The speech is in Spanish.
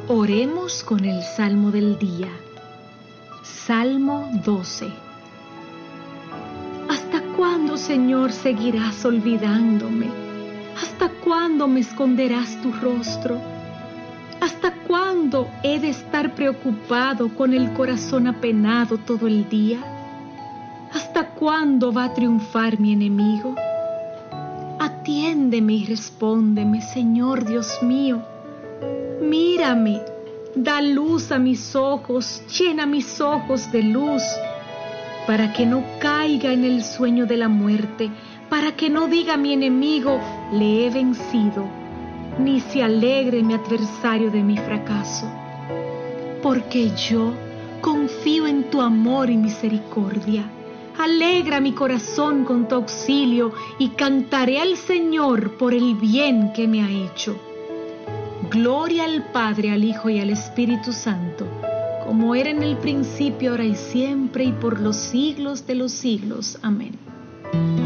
Oremos con el Salmo del día. Salmo 12. ¿Hasta cuándo, Señor, seguirás olvidándome? ¿Hasta cuándo me esconderás tu rostro? ¿Hasta cuándo he de estar preocupado con el corazón apenado todo el día? ¿Hasta cuándo va a triunfar mi enemigo? Atiéndeme y respóndeme, Señor Dios mío. Mírame, da luz a mis ojos, llena mis ojos de luz, para que no caiga en el sueño de la muerte, para que no diga mi enemigo, le he vencido, ni se alegre mi adversario de mi fracaso. Porque yo confío en tu amor y misericordia. Alegra mi corazón con tu auxilio y cantaré al Señor por el bien que me ha hecho. Gloria al Padre, al Hijo y al Espíritu Santo, como era en el principio, ahora y siempre, y por los siglos de los siglos. Amén.